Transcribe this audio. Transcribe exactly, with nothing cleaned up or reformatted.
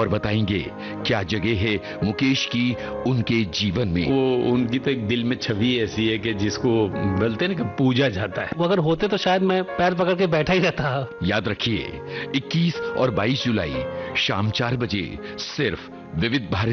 और बताएंगे क्या जगह है मुकेश की उनके जीवन में। वो उनकी तो एक दिल में छवि ऐसी है कि जिसको बोलते हैं ना कि पूजा जाता है। वो अगर होते तो शायद मैं पैर पकड़ के बैठा ही रहता। याद रखिए इक्कीस और बाईस जुलाई शाम चार बजे सिर्फ विविध भारती